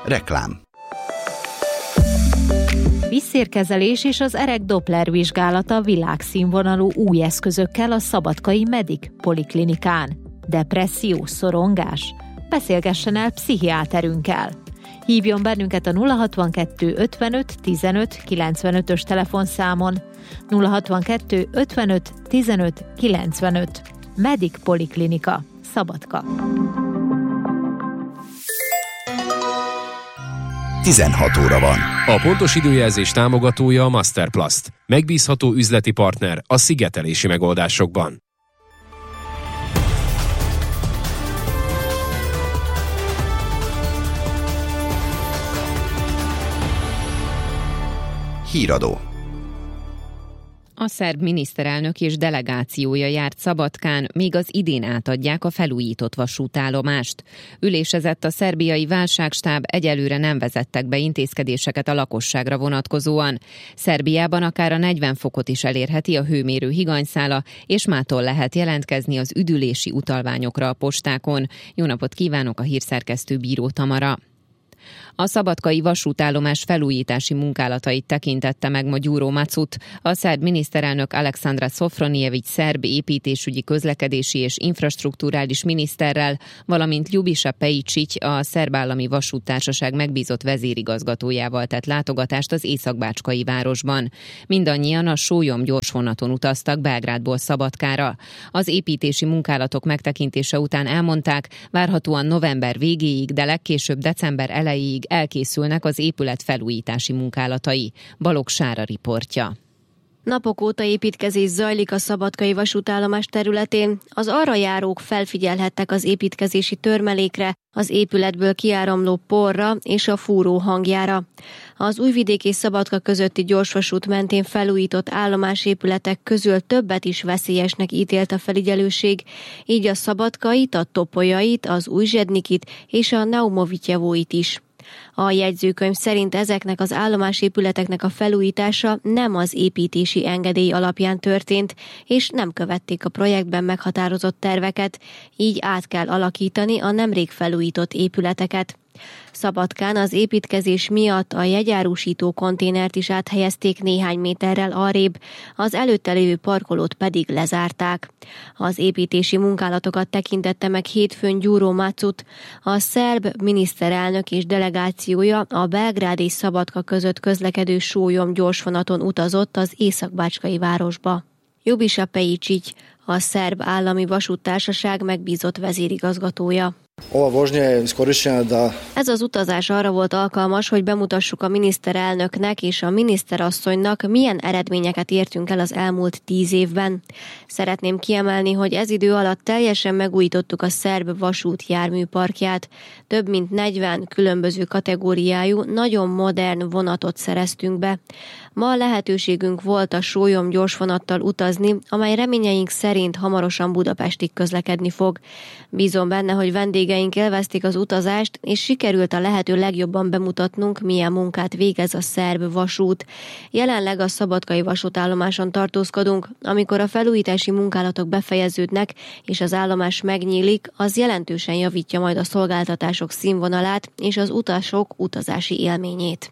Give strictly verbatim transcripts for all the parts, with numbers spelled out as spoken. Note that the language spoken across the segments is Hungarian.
Reklám. Vízszérkezelés és az erek Doppler vizsgálata világszínvonalú új eszközökkel a Szabadkai Medic Poliklinikán. Depresszió, szorongás? Beszélgessen el pszichiáterünkkel. Hívjon bennünket a nulla hatvankettő ötvenöt tizenöt kilencvenötös telefonszámon. nulla hatvankettő ötvenöt tizenöt kilencvenöt. Medic Poliklinika, Szabadka. tizenhat óra van. A pontos időjelzés támogatója a Masterplast. Megbízható üzleti partner a szigetelési megoldásokban. Híradó. A szerb miniszterelnök és delegációja járt Szabadkán, még az idén átadják a felújított vasútállomást. Ülésezett a szerbiai válságstáb, egyelőre nem vezettek be intézkedéseket a lakosságra vonatkozóan. Szerbiában akár a negyven fokot is elérheti a hőmérő higanyszála, és mától lehet jelentkezni az üdülési utalványokra a postákon. Jó napot kívánok, a hírszerkesztő Bíró Tamara. A szabadkai vasútállomás felújítási munkálatait tekintette meg ma Gyuro Macut. A szerb miniszterelnök Aleksandar Sofronijević szerb építésügyi, közlekedési és infrastrukturális miniszterrel, valamint Ljubiša Pejičić, a szerb állami vasúttársaság megbízott vezérigazgatójával tett látogatást az északbácskai városban. Mindannyian a sólyom gyorsvonaton utaztak Belgrádból Szabadkára. Az építési munkálatok megtekintése után elmondták, várhatóan november végéig, de legkésőbb december elejéig elkészülnek az épület felújítási munkálatai. Balogh Sára riportja. Napok óta építkezés zajlik a szabadkai vasútállomás területén. Az arra járók felfigyelhettek az építkezési törmelékre, az épületből kiáramló porra és a fúró hangjára. Az Újvidék és Szabadka közötti gyorsvasút mentén felújított állomásépületek közül többet is veszélyesnek ítélt a felügyelőség, így a szabadkait, a topolyait, az újzsednikit és a naumovitjevóit is. A jegyzőkönyv szerint ezeknek az állomásépületeknek a felújítása nem az építési engedély alapján történt, és nem követték a projektben meghatározott terveket, így át kell alakítani a nemrég felújított épületeket. Szabadkán az építkezés miatt a jegyárusító konténert is áthelyezték néhány méterrel arrébb, az előtte lévő parkolót pedig lezárták. Az építési munkálatokat tekintette meg hétfőn Gyuro Macut, a szerb miniszterelnök és delegációja a Belgrád és Szabadka között közlekedő sólyom gyorsvonaton utazott az északbácskai városba. Ljubiša Pejičić, a szerb állami vasúttársaság megbízott vezérigazgatója. Ez az utazás arra volt alkalmas, hogy bemutassuk a miniszterelnöknek és a miniszterasszonynak, milyen eredményeket értünk el az elmúlt tíz évben. Szeretném kiemelni, hogy ez idő alatt teljesen megújítottuk a szerb vasút járműparkját. Több mint negyven különböző kategóriájú, nagyon modern vonatot szereztünk be. Ma lehetőségünk volt a sólyom gyorsvonattal utazni, amely reményeink szerint hamarosan Budapestig közlekedni fog. Bízom benne, hogy vendégeink élvezték az utazást, és sikerült a lehető legjobban bemutatnunk, milyen munkát végez a szerb vasút. Jelenleg a szabadkai vasútállomáson tartózkodunk. Amikor a felújítási munkálatok befejeződnek, és az állomás megnyílik, az jelentősen javítja majd a szolgáltatások színvonalát és az utasok utazási élményét.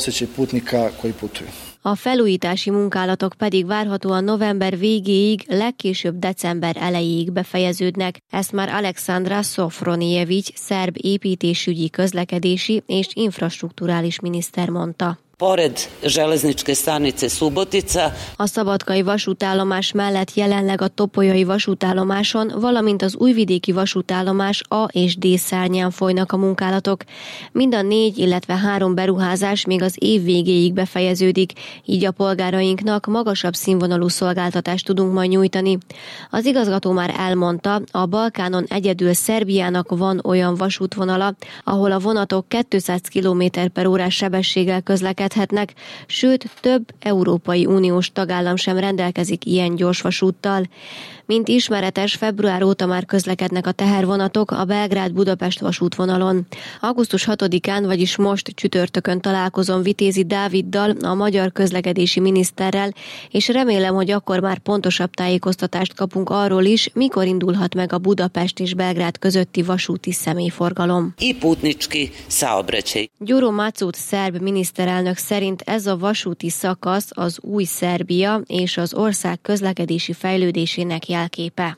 A felújítási munkálatok pedig várhatóan november végéig, legkésőbb december elejéig befejeződnek. Ezt már Aleksandar Sofronijević, szerb építésügyi, közlekedési és infrastrukturális miniszter mondta. Pored železničke stanice Subotica. A szabadkai vasútállomás mellett jelenleg a topolyai vasútállomáson, valamint az újvidéki vasútállomás A és D szárnyán folynak a munkálatok. Mind a négy, illetve három beruházás még az év végéig befejeződik, így a polgárainknak magasabb színvonalú szolgáltatást tudunk majd nyújtani. Az igazgató már elmondta, a Balkánon egyedül Szerbiának van olyan vasútvonala, ahol a vonatok kétszáz kilométer per órás sebességgel közlekednek, sőt több Európai Uniós tagállam sem rendelkezik ilyen gyorsvasúttal. Mint ismeretes, február óta már közlekednek a tehervonatok a Belgrád-Budapest vasútvonalon. augusztus hatodikán, vagyis most csütörtökön találkozom Vitézi Dáviddal, a magyar közlekedési miniszterrel, és remélem, hogy akkor már pontosabb tájékoztatást kapunk arról is, mikor indulhat meg a Budapest és Belgrád közötti vasúti személyforgalom. I putnički saobraćaj. Đuro Macut szerb miniszterelnök szerint ez a vasúti szakasz az új Szerbia és az ország közlekedési fejlődésének jelképe.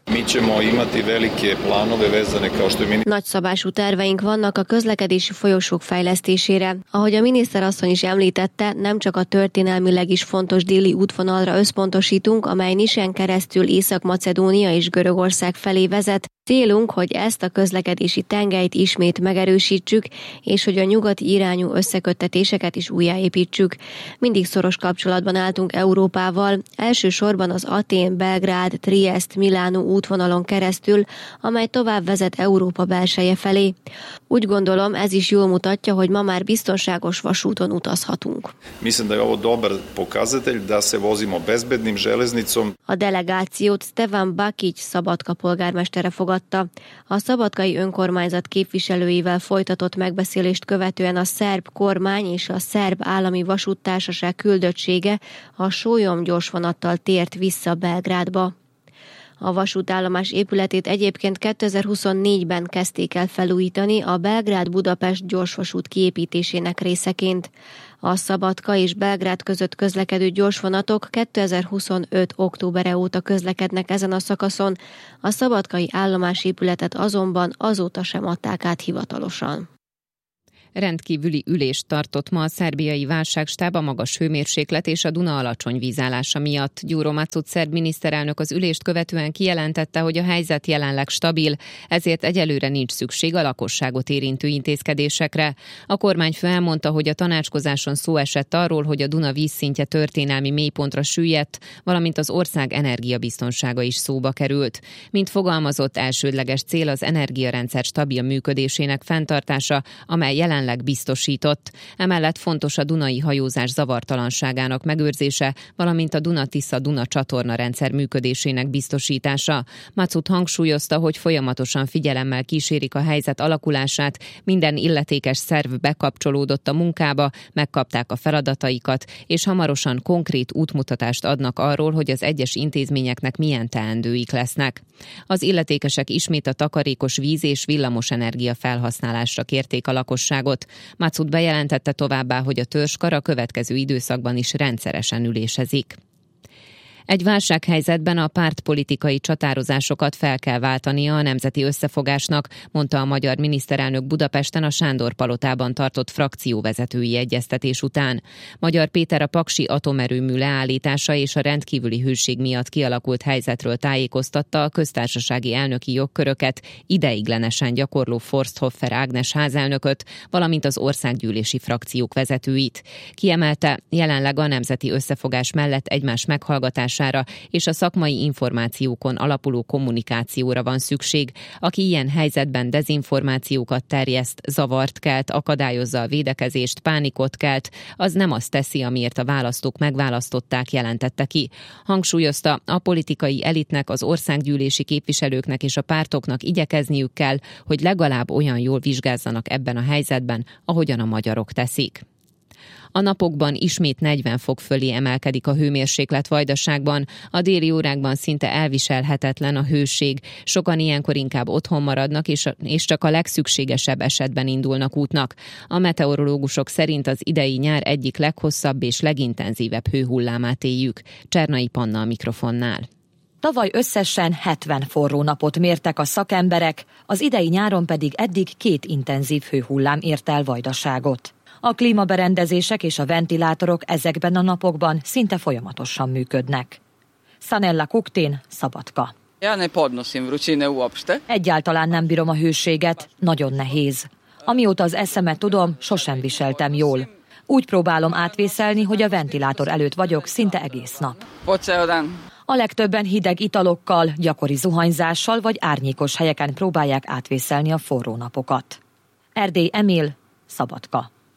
Nagyszabású terveink vannak a közlekedési folyosók fejlesztésére. Ahogy a miniszter asszony is említette, nem csak a történelmileg is fontos déli útvonalra összpontosítunk, amely Nisen keresztül Észak-Macedónia és Görögország felé vezet. Célunk, hogy ezt a közlekedési tengelyt ismét megerősítsük, és hogy a nyugati irányú összeköttetéseket is újjáépítsük. Mindig szoros kapcsolatban álltunk Európával, elsősorban az Atén, Belgrád, Triest, Milánó útvonalon keresztül, amely tovább vezet Európa belseje felé. Úgy gondolom, ez is jól mutatja, hogy ma már biztonságos vasúton utazhatunk. Mislim da je ovo dobar pokazatelj da se vozimo bezbednim železnicom. A delegációt Stefan Bakić Szabadka polgármestere fogadta. A szabadkai önkormányzat képviselőivel folytatott megbeszélést követően a szerb kormány és a szerb állami vasúttársaság küldöttsége a Sólyom gyorsvonattal tért vissza Belgrádba. A vasútállomás épületét egyébként kétezer-huszonnégyben kezdték el felújítani a Belgrád-Budapest gyorsvasút kiépítésének részeként. A Szabadka és Belgrád között közlekedő gyorsvonatok kétezer-huszonöt októbere óta közlekednek ezen a szakaszon, a szabadkai állomásépületet azonban azóta sem adták át hivatalosan. Rendkívüli ülést tartott ma a szerbiai válságstáb a magas hőmérséklet és a Duna alacsony vízállása miatt. Đuro Macut szerb miniszterelnök az ülést követően kijelentette, hogy a helyzet jelenleg stabil, ezért egyelőre nincs szükség a lakosságot érintő intézkedésekre. A kormányfő elmondta, hogy a tanácskozáson szó esett arról, hogy a Duna vízszintje történelmi mélypontra süllyedt, valamint az ország energiabiztonsága is szóba került. Mint fogalmazott, elsődleges cél az energiarendszer stabil működésének fenntartása, amely jelen biztosított. Emellett fontos a dunai hajózás zavartalanságának megőrzése, valamint a Duna-Tisza-Duna csatorna rendszer működésének biztosítása. Macut hangsúlyozta, hogy folyamatosan figyelemmel kísérik a helyzet alakulását, minden illetékes szerv bekapcsolódott a munkába, megkapták a feladataikat, és hamarosan konkrét útmutatást adnak arról, hogy az egyes intézményeknek milyen teendőik lesznek. Az illetékesek ismét a takarékos víz és villamosenergia felhasználásra kérték a lakosságot. Macut bejelentette továbbá, hogy a törzskar a következő időszakban is rendszeresen ülésezik. Egy válsághelyzetben a pártpolitikai csatározásokat fel kell váltania a nemzeti összefogásnak, mondta a magyar miniszterelnök Budapesten a Sándor-palotában tartott frakcióvezetői egyeztetés után. Magyar Péter a paksi atomerőmű leállítása és a rendkívüli hőség miatt kialakult helyzetről tájékoztatta a köztársasági elnöki jogköröket, ideiglenesen gyakorló Forsthoffer Ágnes házelnököt, valamint az országgyűlési frakciók vezetőit. Kiemelte, jelenleg a nemzeti összefogás mellett egymás meghallgatás és a szakmai információkon alapuló kommunikációra van szükség. Aki ilyen helyzetben dezinformációkat terjeszt, zavart kelt, akadályozza a védekezést, pánikot kelt, az nem azt teszi, amiért a választók megválasztották, jelentette ki. Hangsúlyozta, a politikai elitnek, az országgyűlési képviselőknek és a pártoknak igyekezniük kell, hogy legalább olyan jól vizsgázzanak ebben a helyzetben, ahogyan a magyarok teszik. A napokban ismét negyven fok fölé emelkedik a hőmérséklet Vajdaságban, a déli órákban szinte elviselhetetlen a hőség, sokan ilyenkor inkább otthon maradnak, és, a, és csak a legszükségesebb esetben indulnak útnak. A meteorológusok szerint az idei nyár egyik leghosszabb és legintenzívebb hőhullámát éljük. Csernai Panna a mikrofonnál. Tavaly összesen hetven forró napot mértek a szakemberek, az idei nyáron pedig eddig két intenzív hőhullám ért el Vajdaságot. A klímaberendezések és a ventilátorok ezekben a napokban szinte folyamatosan működnek. Sanella Kuktin, Szabadka. Ja ne podnosim vrućine uopšte. Egyáltalán nem bírom a hőséget, nagyon nehéz. Amióta az eszemet tudom, sosem viseltem jól. Úgy próbálom átvészelni, hogy a ventilátor előtt vagyok szinte egész nap. A legtöbben hideg italokkal, gyakori zuhanyzással vagy árnyékos helyeken próbálják átvészelni a forró napokat. Erdély Emil, Szabadka.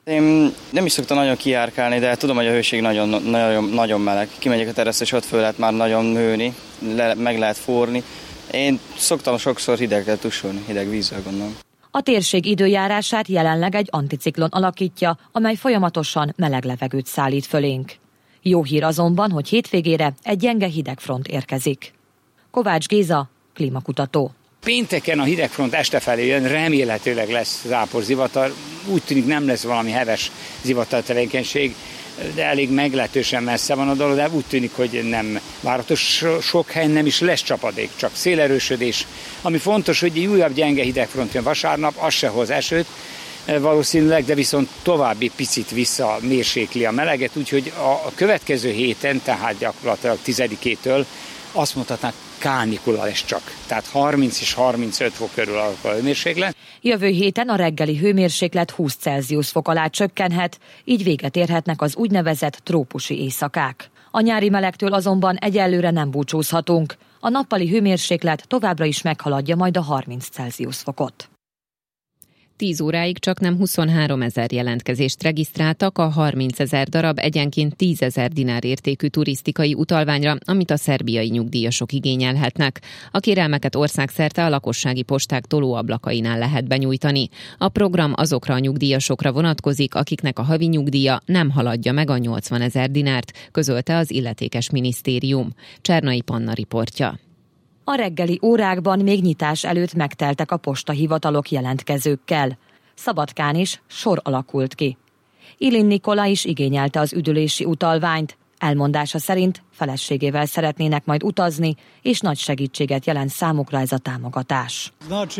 Én nem is szoktam nagyon kijárkálni, de tudom, hogy a hőség nagyon, nagyon, nagyon meleg. Kimegyek a teraszra, és ott föl lehet már nagyon hőni, le, meg lehet forni. Én szoktam sokszor hideggel tusolni, hideg vízzel gondolom. A térség időjárását jelenleg egy anticiklon alakítja, amely folyamatosan meleg levegőt szállít fölénk. Jó hír azonban, hogy hétvégére egy gyenge hidegfront érkezik. Kovács Géza, klímakutató. Pénteken a hidegfront este felé jön, remélhetőleg lesz záporzivatar. Úgy tűnik, nem lesz valami heves zivatartevékenység, de elég meglehetősen messze van a dolog, de úgy tűnik, hogy nem váratos. Sok helyen nem is lesz csapadék, csak szélerősödés. Ami fontos, hogy egy újabb gyenge hidegfront jön vasárnap, az se hoz esőt valószínűleg, de viszont további picit visszamérsékli a meleget, úgyhogy a következő héten, tehát gyakorlatilag tizedikétől azt mondhatnák, kánikula lesz csak. Tehát harminc és harmincöt fok körül a hőmérséklet. Jövő héten a reggeli hőmérséklet húsz Celsius fok alá csökkenhet, így véget érhetnek az úgynevezett trópusi éjszakák. A nyári melegtől azonban egyelőre nem búcsúzhatunk. A nappali hőmérséklet továbbra is meghaladja majd a harminc Celsius fokot. tíz óráig csak nem huszonhárom ezer jelentkezést regisztráltak a harmincezer darab egyenként tízezer dinár értékű turisztikai utalványra, amit a szerbiai nyugdíjasok igényelhetnek. A kérelmeket országszerte a lakossági posták tolóablakainál lehet benyújtani. A program azokra a nyugdíjasokra vonatkozik, akiknek a havi nyugdíja nem haladja meg a nyolcvanezer dinárt, közölte az illetékes minisztérium. Csernai Panna riportja. A reggeli órákban még nyitás előtt megteltek a postahivatalok jelentkezőkkel. Szabadkán is sor alakult ki. Ilin Nikola is igényelte az üdülési utalványt. Elmondása szerint feleségével szeretnének majd utazni, és nagy segítséget jelent számukra ez a támogatás.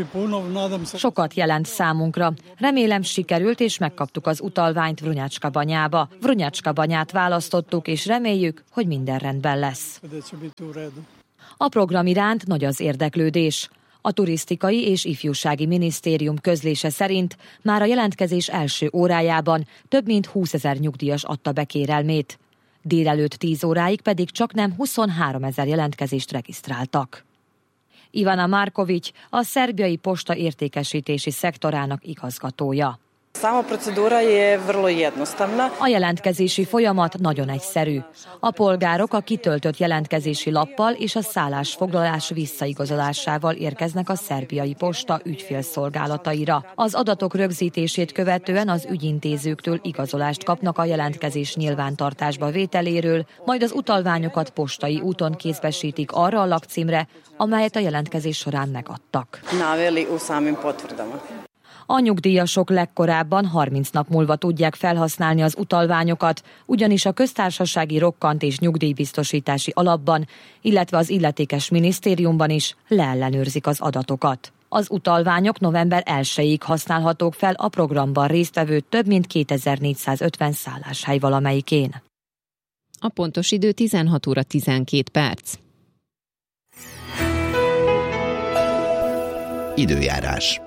Sokat jelent számunkra. Remélem sikerült, és megkaptuk az utalványt Vrunyačka-banyába. Vrunyačka-banyát választottuk, és reméljük, hogy minden rendben lesz. A program iránt nagy az érdeklődés. A Turisztikai és Ifjúsági Minisztérium közlése szerint már a jelentkezés első órájában több mint húszezer nyugdíjas adta be kérelmét. Délelőtt tíz óráig pedig csaknem huszonháromezer jelentkezést regisztráltak. Ivana Marković, a szerbiai posta értékesítési szektorának igazgatója. A jelentkezési folyamat nagyon egyszerű. A polgárok a kitöltött jelentkezési lappal és a szállásfoglalás visszaigazolásával érkeznek a szerbiai posta ügyfélszolgálataira. Az adatok rögzítését követően az ügyintézőktől igazolást kapnak a jelentkezés nyilvántartásba vételéről, majd az utalványokat postai úton kézbesítik arra a lakcímre, amelyet a jelentkezés során megadtak. A nyugdíjasok legkorábban harminc nap múlva tudják felhasználni az utalványokat, ugyanis a köztársasági rokkant és nyugdíjbiztosítási alapban, illetve az illetékes minisztériumban is leellenőrzik az adatokat. Az utalványok november elsejéig használhatók fel a programban résztvevő több mint kétezer-négyszázötven szálláshely valamelyikén. A pontos idő tizenhat óra tizenkét perc. Időjárás.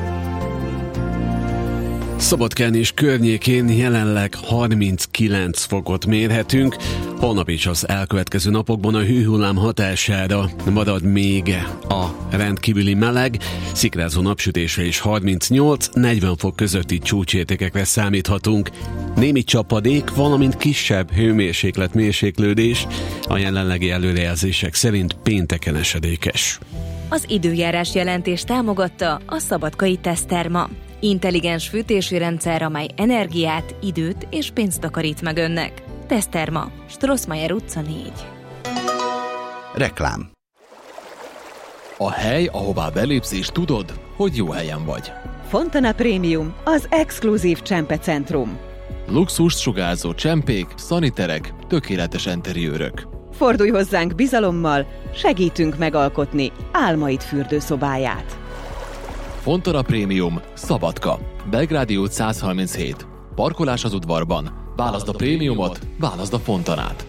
Szabadkán és környékén jelenleg harminckilenc fokot mérhetünk, holnap is az elkövetkező napokban a hőhullám hatására marad még a rendkívüli meleg, szikrázó napsütésre is harmincnyolc-negyven fok közötti csúcsértékekre számíthatunk. Némi csapadék, valamint kisebb hőmérséklet mérséklődés, a jelenlegi előrejelzések szerint pénteken esedékes. Az időjárás jelentés támogatta a Szabadkai Teszterma. Intelligens fűtési rendszer, amely energiát, időt és pénzt takarít meg önnek. Teszterma, Strossmayer utca négy. Reklám. A hely, ahová belépsz és tudod, hogy jó helyen vagy. Fontana Premium, az exkluzív csempecentrum. Luxust sugárzó csempék, szaniterek, tökéletes enteriőrök. Fordulj hozzánk bizalommal, segítünk megalkotni álmaid fürdőszobáját. Fontana Premium, Szabadka, Belgrádi út száz harminchét. Parkolás az udvarban. Válaszd a prémiumot, válaszd a Fontanát.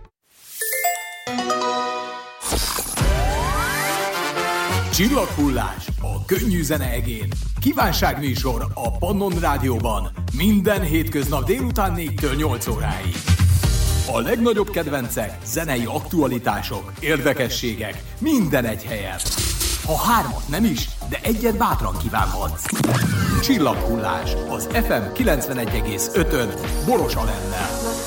Csillaghullás a könnyű zene egén. Kívánságműsor a Pannon Rádióban. Minden hétköznap délután négytől nyolc óráig. A legnagyobb kedvencek, zenei aktualitások, érdekességek, minden egy helyen. Ha hármat nem is, de egyet bátran kívánhatsz. Csillaghullás az ef em kilencvenegy egész ötön Boros Alennel.